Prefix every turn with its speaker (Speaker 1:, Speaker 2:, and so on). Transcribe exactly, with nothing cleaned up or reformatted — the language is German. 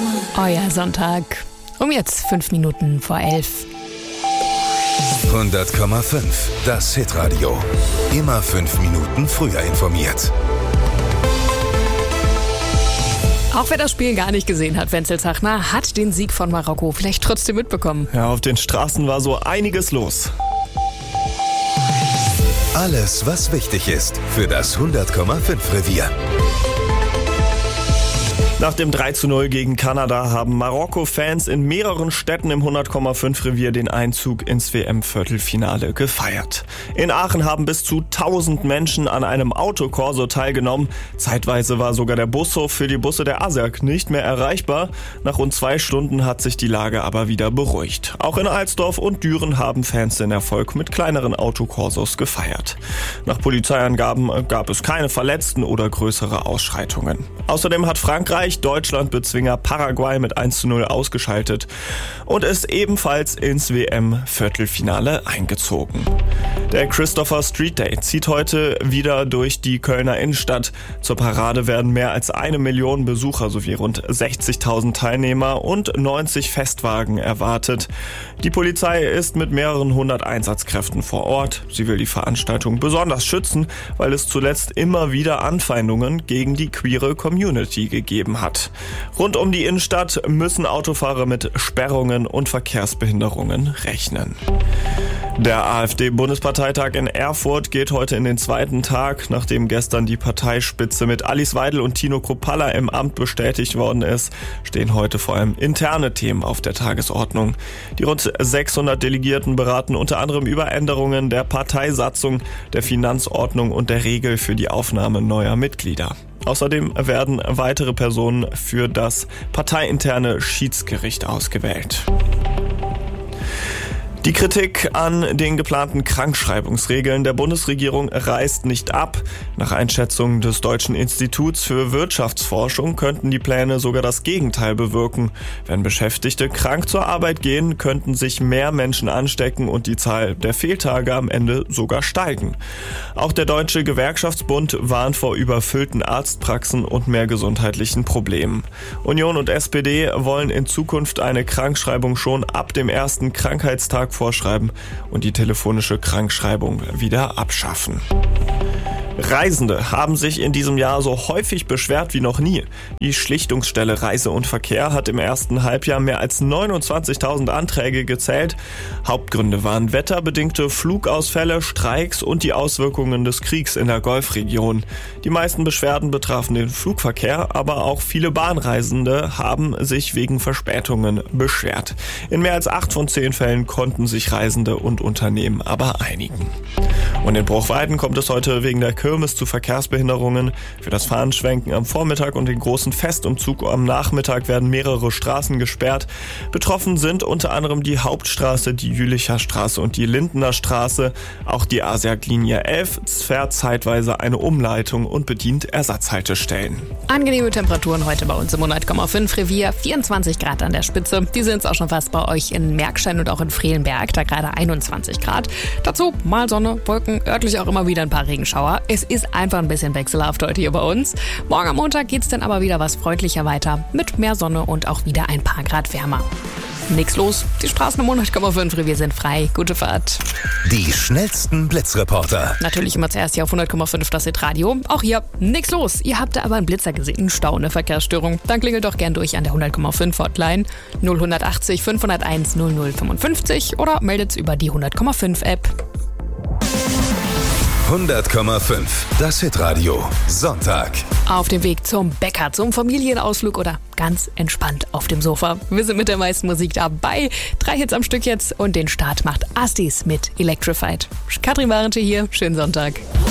Speaker 1: Euer Sonntag. Um jetzt fünf Minuten vor elf.
Speaker 2: hundert Komma fünf, das Hitradio. Immer fünf Minuten früher informiert.
Speaker 1: Auch wer das Spiel gar nicht gesehen hat, Wenzel Zachner, hat den Sieg von Marokko vielleicht trotzdem mitbekommen.
Speaker 3: Ja, auf den Straßen war so einiges los.
Speaker 2: Alles, was wichtig ist für das hundert Komma fünf Revier.
Speaker 3: Nach dem drei zu null gegen Kanada haben Marokko-Fans in mehreren Städten im hundert Komma fünf Revier den Einzug ins W M-Viertelfinale gefeiert. In Aachen haben bis zu tausend Menschen an einem Autokorso teilgenommen. Zeitweise war sogar der Bushof für die Busse der A S E A C nicht mehr erreichbar. Nach rund zwei Stunden hat sich die Lage aber wieder beruhigt. Auch in Alsdorf und Düren haben Fans den Erfolg mit kleineren Autokorsos gefeiert. Nach Polizeiangaben gab es keine Verletzten oder größere Ausschreitungen. Außerdem hat Frankreich Deutschland-Bezwinger Paraguay mit eins zu null ausgeschaltet und ist ebenfalls ins W M-Viertelfinale eingezogen. Der Christopher Street Day zieht heute wieder durch die Kölner Innenstadt. Zur Parade werden mehr als eine Million Besucher sowie rund sechzigtausend Teilnehmer und neunzig Festwagen erwartet. Die Polizei ist mit mehreren hundert Einsatzkräften vor Ort. Sie will die Veranstaltung besonders schützen, weil es zuletzt immer wieder Anfeindungen gegen die queere Community gegeben hat. Rund um die Innenstadt müssen Autofahrer mit Sperrungen und Verkehrsbehinderungen rechnen. Der AfD-Bundesparteitag in Erfurt geht heute in den zweiten Tag, nachdem gestern die Parteispitze mit Alice Weidel und Tino Kruppalla im Amt bestätigt worden ist, stehen heute vor allem interne Themen auf der Tagesordnung. Die rund sechshundert Delegierten beraten unter anderem über Änderungen der Parteisatzung, der Finanzordnung und der Regel für die Aufnahme neuer Mitglieder. Außerdem werden weitere Personen für das parteiinterne Schiedsgericht ausgewählt. Die Kritik an den geplanten Krankschreibungsregeln der Bundesregierung reißt nicht ab. Nach Einschätzung des Deutschen Instituts für Wirtschaftsforschung könnten die Pläne sogar das Gegenteil bewirken. Wenn Beschäftigte krank zur Arbeit gehen, könnten sich mehr Menschen anstecken und die Zahl der Fehltage am Ende sogar steigen. Auch der Deutsche Gewerkschaftsbund warnt vor überfüllten Arztpraxen und mehr gesundheitlichen Problemen. Union und S P D wollen in Zukunft eine Krankschreibung schon ab dem ersten Krankheitstag vorschreiben und die telefonische Krankschreibung wieder abschaffen. Reisende haben sich in diesem Jahr so häufig beschwert wie noch nie. Die Schlichtungsstelle Reise und Verkehr hat im ersten Halbjahr mehr als neunundzwanzigtausend Anträge gezählt. Hauptgründe waren wetterbedingte Flugausfälle, Streiks und die Auswirkungen des Kriegs in der Golfregion. Die meisten Beschwerden betrafen den Flugverkehr, aber auch viele Bahnreisende haben sich wegen Verspätungen beschwert. In mehr als acht von zehn Fällen konnten sich Reisende und Unternehmen aber einigen. Und in Bruchweiden kommt es heute wegen der Kirmes zu Verkehrsbehinderungen. Für das Fahnenschwenken am Vormittag und den großen Festumzug am Nachmittag werden mehrere Straßen gesperrt. Betroffen sind unter anderem die Hauptstraße, die Jülicher Straße und die Lindener Straße. Auch die A S E A C-Linie elf fährt zeitweise eine Umleitung und bedient Ersatzhaltestellen.
Speaker 1: Angenehme Temperaturen heute bei uns im hundert Komma fünf Revier. vierundzwanzig Grad an der Spitze. Die sind es auch schon fast bei euch in Merkstein und auch in Frelenberg. Da gerade einundzwanzig Grad. Dazu mal Sonne, Wolken, örtlich auch immer wieder ein paar Regenschauer. Es ist einfach ein bisschen wechselhaft heute hier bei uns. Morgen am Montag geht's dann aber wieder was freundlicher weiter. Mit mehr Sonne und auch wieder ein paar Grad wärmer. Nix los. Die Straßen im hundert Komma fünf Revier sind frei. Gute Fahrt.
Speaker 2: Die schnellsten Blitzreporter.
Speaker 1: Natürlich immer zuerst hier auf hundert Komma fünf das Hitradio. Auch hier nix los. Ihr habt da aber einen Blitzer gesehen, einen Stau, eine Verkehrsstörung. Dann klingelt doch gern durch an der hundert Komma fünf Hotline null acht null fünf null eins null null fünfundfünfzig oder meldet's über die hundert Komma fünf App.
Speaker 2: hundert Komma fünf, das Hitradio. Sonntag.
Speaker 1: Auf dem Weg zum Bäcker, zum Familienausflug oder ganz entspannt auf dem Sofa. Wir sind mit der meisten Musik dabei. Drei Hits am Stück jetzt und den Start macht Astis mit Electrified. Katrin Warente hier, schönen Sonntag.